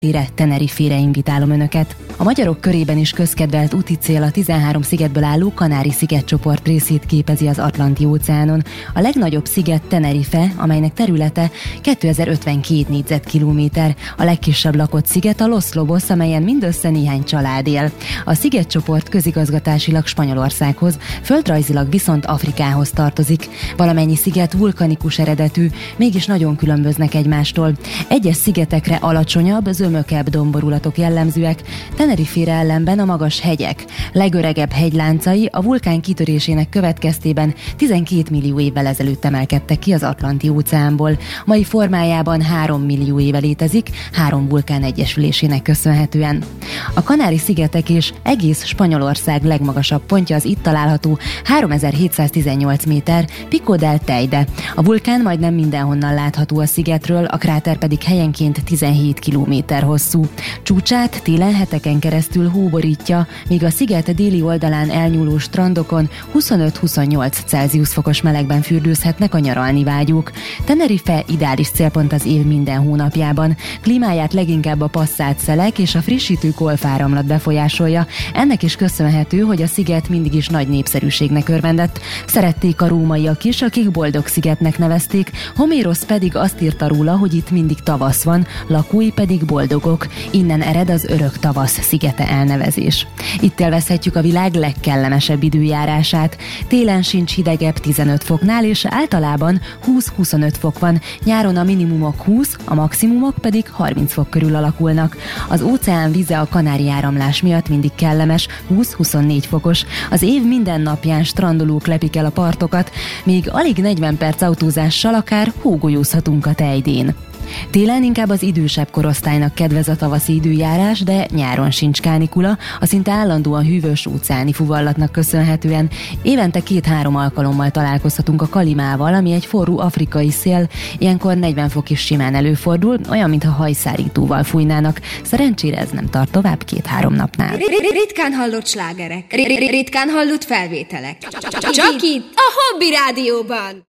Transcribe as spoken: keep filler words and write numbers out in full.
Tenerife-re invitálom Önöket. A magyarok körében is közkedvelt úti cél a tizenhárom szigetből álló Kanári-szigetcsoport részét képezi az Atlanti-óceánon. A legnagyobb sziget Tenerife, amelynek területe kétezer-ötvenkét négyzetkilométer. A legkisebb lakott sziget a Los Lobos, amelyen mindössze néhány család él. A szigetcsoport közigazgatásilag Spanyolországhoz, földrajzilag viszont Afrikához tartozik. Valamennyi sziget vulkanikus eredetű, mégis nagyon különböznek egymástól. Egyes szigetekre alacsonyabb, zömökebb domborulatok jellemzőek, Tenerife-re ellenben a magas hegyek. Legöregebb hegyláncai a vulkán kitörésének következtében tizenkét millió évvel ezelőtt emelkedtek ki az Atlanti-óceánból. Mai formájában három millió éve létezik, három vulkán egyesülésének köszönhetően. A Kanári-szigetek és egész Spanyolország legmagasabb pontja az itt található háromezer-hétszáztizennyolc méter, Pico del Teide. A vulkán majdnem mindenhonnan látható a szigetről, a kráter pedig helyenként tizenhét kilométer hosszú. Csúcsát télen heteken keresztül hó borítja, míg a sziget déli oldalán elnyúló strandokon huszonöt-huszonnyolc Celsius fokos melegben fürdőzhetnek a nyaralni vágyók. Tenerife ideális célpont az év minden hónapjában. Klímáját leginkább a passzált szelek és a frissítő golfáramlat befolyásolja. Ennek is köszönhető, hogy a sziget mindig is nagy népszerűségnek örvendett. Szerették a rómaiak is, akik boldog szigetnek nevezték, Homérosz pedig azt írta róla, hogy itt mindig tavasz van, lakói pedig boldogok. Innen ered az örök tavasz szigete elnevezés. Itt élvezhetjük a világ legkellemesebb időjárását. Télen sincs hidegebb tizenöt foknál, és általában húsz-huszonöt fok van. Nyáron a minimumok húsz, a maximumok pedig harminc fok körül alakulnak. Az óceán vize a Kanári-áramlás miatt mindig kellemes, húsz-huszonnégy fokos. Az év minden napján strandolók lepik el a partokat, míg alig negyven perc autózással akár hógolyózhatunk a Teidén. Télen inkább az idősebb korosztálynak kedvez a tavaszi időjárás, de nyáron sincs kánikula, a szinte állandóan hűvös óceáni fuvallatnak köszönhetően. Évente két-három alkalommal találkozhatunk a Kalimával, ami egy forró afrikai szél, ilyenkor negyven fok is simán előfordul, olyan, mintha hajszárítóval fújnának. Szerencsére ez nem tart tovább két-három napnál. Ritkán hallott slágerek, ritkán hallott felvételek. Csak itt, a Hobby Rádióban!